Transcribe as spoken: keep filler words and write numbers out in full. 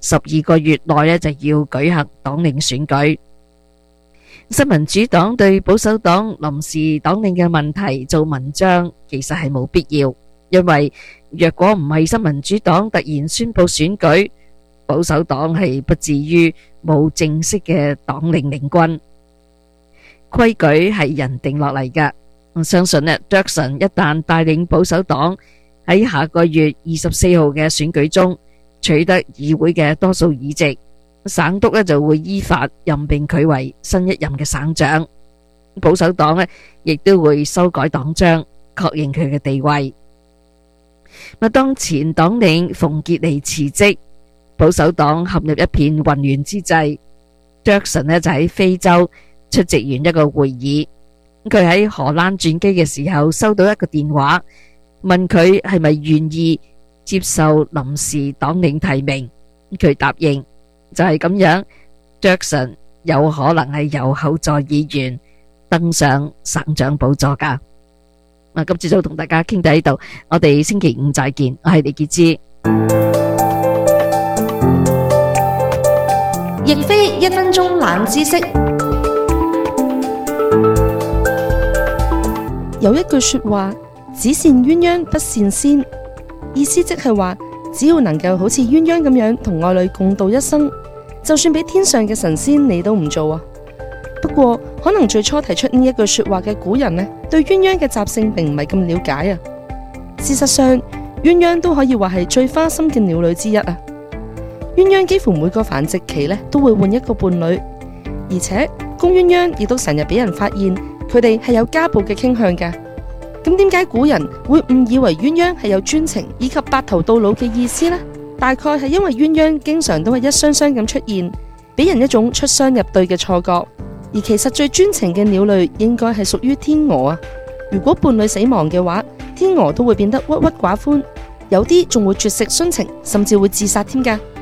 十二個月內呢就要舉行黨領選舉。新民主黨對保守黨臨時黨領嘅問題做文章，其實係冇必要，因為若果唔係新民主黨突然宣布選舉，保守黨係不至於冇正式嘅黨領領軍。規矩係人定落嚟㗎，我相信呢，Dirksen一旦帶領保守黨喺下個月二十四號嘅選舉中取得議會嘅多數議席，省督呢就會依法任命佢為新一任嘅省長。保守黨呢亦都會修改黨章，確認佢嘅地位。當前黨領馮傑尼辭職，保守黨陷入一片混亂之際，Dirksen呢就喺非洲出席完一個會議。佢喺荷蘭轉機嘅時候收到一個電話，問佢係咪願意接受臨時黨領提名。佢答應。就係咁樣，Dirksen有可能係由後座議員登上省長寶座噶。啊，今朝早同大家傾到呢度，我哋星期五再見。我係李潔芝。 亦非一分鐘冷知識。有一句說話，只羨鴛鴦不羨仙，意思即係話，只要能夠好似鴛鴦咁樣同愛侶共度一生，就算俾天上嘅神仙你都唔做啊。不過可能最初提出呢一句說話嘅古人呢，對鴛鴦嘅習性並唔係咁了解啊。事實上，鴛鴦都可以話係最花心嘅鳥類之一啊。鴛鴦幾乎每個繁殖期呢都會換一個伴侶，而且公鴛鴦亦都成日俾人發現佢哋係有家暴嘅傾向㗎。咁點解古人會誤以為鴛鴦係有專情以及白頭到老嘅意思呢？大概係因為鴛鴦經常都係一雙雙咁出現，俾人一種出雙入對嘅錯覺。而其實最專情嘅鳥類應該係屬於天鵝啊。如果伴侶死亡嘅話，天鵝都會變得鬱鬱寡歡，有啲仲會絕食殉情，甚至會自殺添㗎。